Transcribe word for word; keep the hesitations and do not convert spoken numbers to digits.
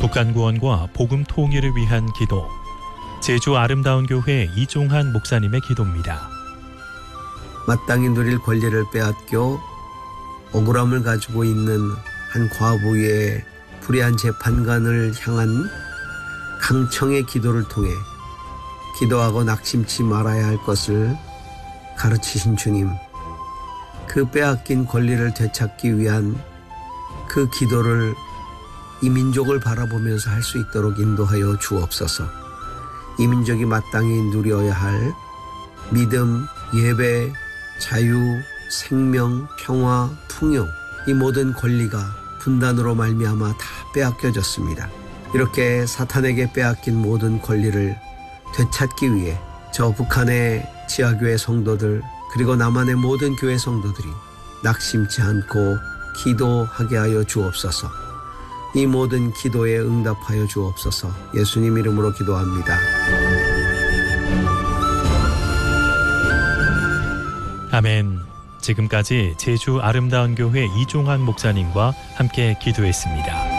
북한 구원과 복음 통일을 위한 기도. 제주 아름다운 교회 이종한 목사님의 기도입니다. 마땅히 누릴 권리를 빼앗겨 억울함을 가지고 있는 한 과부의 불의한 재판관을 향한 강청의 기도를 통해 기도하고 낙심치 말아야 할 것을 가르치신 주님, 그 빼앗긴 권리를 되찾기 위한 그 기도를 이 민족을 바라보면서 할 수 있도록 인도하여 주옵소서. 이 민족이 마땅히 누려야 할 믿음, 예배, 자유, 생명, 평화, 풍요, 이 모든 권리가 분단으로 말미암아 다 빼앗겨졌습니다. 이렇게 사탄에게 빼앗긴 모든 권리를 되찾기 위해 저 북한의 지하교회 성도들 그리고 남한의 모든 교회 성도들이 낙심치 않고 기도하게 하여 주옵소서. 이 모든 기도에 응답하여 주옵소서. 예수님 이름으로 기도합니다. 아멘. 지금까지 제주 아름다운 교회 이종환 목사님과 함께 기도했습니다.